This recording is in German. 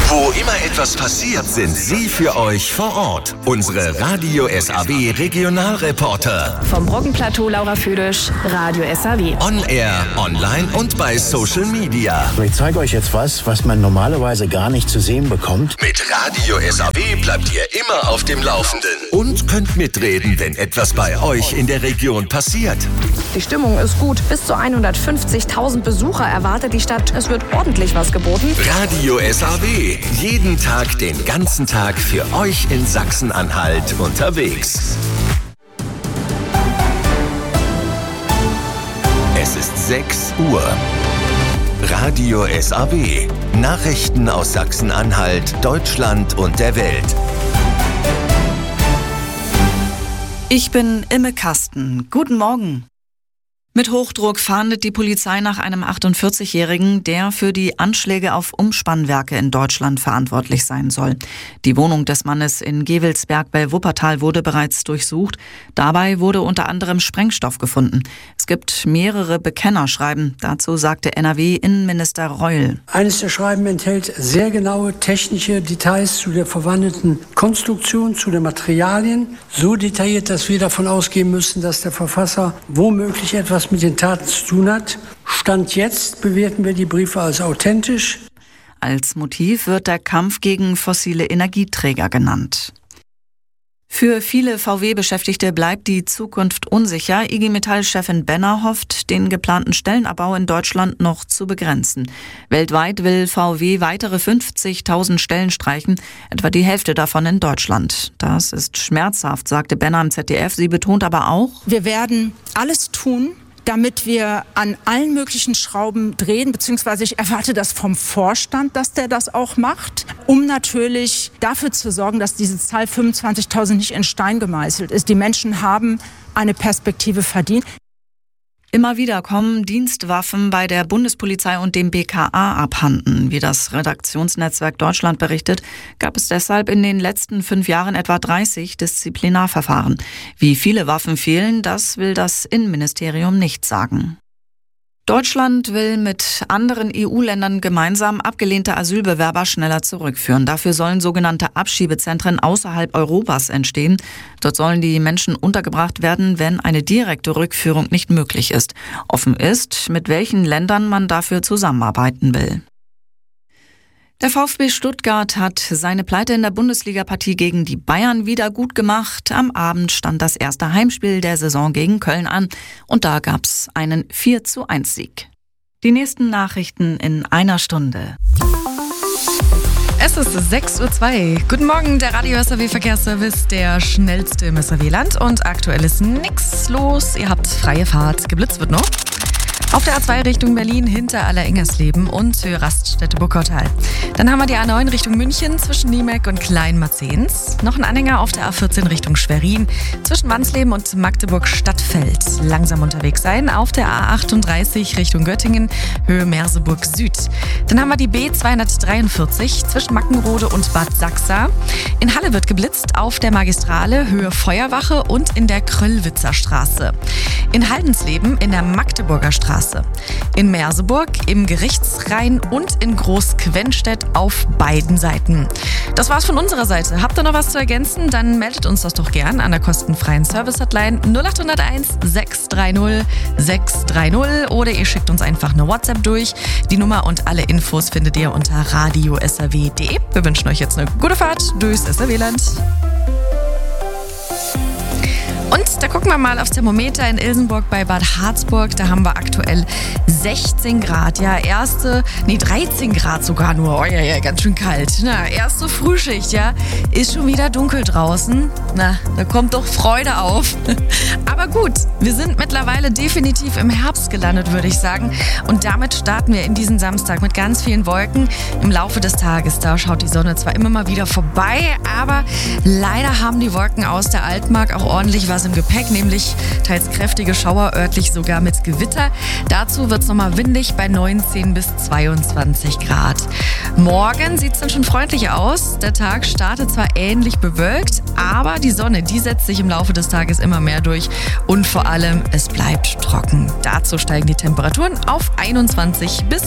Wo immer etwas passiert, sind Sie für euch vor Ort. Unsere Radio SAW Regionalreporter. Vom Brockenplateau Laura Füdisch, Radio SAW. On Air, online und bei Social Media. Ich zeige euch jetzt was man normalerweise gar nicht zu sehen bekommt. Mit Radio SAW bleibt ihr immer auf dem Laufenden. Und könnt mitreden, wenn etwas bei euch in der Region passiert. Die Stimmung ist gut. Bis zu 150.000 Besucher erwartet die Stadt. Es wird ordentlich was geboten. Radio SAW. Jeden Tag, den ganzen Tag für euch in Sachsen-Anhalt unterwegs. Es ist 6 Uhr. Radio SAW. Nachrichten aus Sachsen-Anhalt, Deutschland und der Welt. Ich bin Imme Kasten. Guten Morgen. Mit Hochdruck fahndet die Polizei nach einem 48-Jährigen, der für die Anschläge auf Umspannwerke in Deutschland verantwortlich sein soll. Die Wohnung des Mannes in Gevelsberg bei Wuppertal wurde bereits durchsucht. Dabei wurde unter anderem Sprengstoff gefunden. Es gibt mehrere Bekennerschreiben. Dazu sagte NRW-Innenminister Reul. Eines der Schreiben enthält sehr genaue technische Details zu der verwandten Konstruktion, zu den Materialien. So detailliert, dass wir davon ausgehen müssen, dass der Verfasser womöglich etwas mit den Taten zu tun hat. Stand jetzt bewerten wir die Briefe als authentisch. Als Motiv wird der Kampf gegen fossile Energieträger genannt. Für viele VW-Beschäftigte bleibt die Zukunft unsicher. IG Metall-Chefin Benner hofft, den geplanten Stellenabbau in Deutschland noch zu begrenzen. Weltweit will VW weitere 50.000 Stellen streichen, etwa die Hälfte davon in Deutschland. Das ist schmerzhaft, sagte Benner im ZDF. Sie betont aber auch: Wir werden alles tun, damit wir an allen möglichen Schrauben drehen, beziehungsweise ich erwarte das vom Vorstand, dass der das auch macht, um natürlich dafür zu sorgen, dass diese Zahl 25.000 nicht in Stein gemeißelt ist. Die Menschen haben eine Perspektive verdient. Immer wieder kommen Dienstwaffen bei der Bundespolizei und dem BKA abhanden. Wie das Redaktionsnetzwerk Deutschland berichtet, gab es deshalb in den letzten 5 Jahren etwa 30 Disziplinarverfahren. Wie viele Waffen fehlen, das will das Innenministerium nicht sagen. Deutschland will mit anderen EU-Ländern gemeinsam abgelehnte Asylbewerber schneller zurückführen. Dafür sollen sogenannte Abschiebezentren außerhalb Europas entstehen. Dort sollen die Menschen untergebracht werden, wenn eine direkte Rückführung nicht möglich ist. Offen ist, mit welchen Ländern man dafür zusammenarbeiten will. Der VfB Stuttgart hat seine Pleite in der Bundesliga-Partie gegen die Bayern wieder gut gemacht. Am Abend stand das erste Heimspiel der Saison gegen Köln an und da gab's einen 4:1-Sieg. Die nächsten Nachrichten in einer Stunde. Es ist 6:02 Uhr. Guten Morgen, der Radio SAW Verkehrsservice, der schnellste im SAW-Land. Und aktuell ist nichts los. Ihr habt freie Fahrt. Geblitzt wird noch. Auf der A2 Richtung Berlin hinter Aller-Ingersleben und Raststätte-Burgkottal. Dann haben wir die A9 Richtung München zwischen Niemek und Kleinmarzens. Noch ein Anhänger auf der A14 Richtung Schwerin zwischen Wansleben und Magdeburg-Stadtfeld. Langsam unterwegs sein auf der A38 Richtung Göttingen, Höhe Merseburg Süd. Dann haben wir die B243 zwischen Mackenrode und Bad Sachsa. In Halle wird geblitzt auf der Magistrale, Höhe Feuerwache und in der Kröllwitzer Straße. In Haldensleben in der Magdeburger Straße. In Merseburg, im Gerichtsrhein und in Großquenstedt auf beiden Seiten. Das war's von unserer Seite. Habt ihr noch was zu ergänzen? Dann meldet uns das doch gern an der kostenfreien Service-Hotline 0801 630 630 oder ihr schickt uns einfach eine WhatsApp durch. Die Nummer und alle Infos findet ihr unter radiosaw.de. Wir wünschen euch jetzt eine gute Fahrt durchs SAW-Land. Und da gucken wir mal aufs Thermometer in Ilsenburg bei Bad Harzburg. Da haben wir aktuell 16 Grad. Ja, 13 Grad sogar nur. Oh ja, ganz schön kalt. Na, erste Frühschicht, ja. Ist schon wieder dunkel draußen. Na, da kommt doch Freude auf. Aber gut, wir sind mittlerweile definitiv im Herbst gelandet, würde ich sagen. Und damit starten wir in diesen Samstag mit ganz vielen Wolken. Im Laufe des Tages, da schaut die Sonne zwar immer mal wieder vorbei, aber leider haben die Wolken aus der Altmark auch ordentlich was im Gepäck, nämlich teils kräftige Schauer, örtlich sogar mit Gewitter. Dazu wird es nochmal windig bei 19 bis 22 Grad. Morgen sieht es dann schon freundlich aus. Der Tag startet zwar ähnlich bewölkt, aber die Sonne, die setzt sich im Laufe des Tages immer mehr durch und vor allem, es bleibt trocken. Dazu steigen die Temperaturen auf 21 bis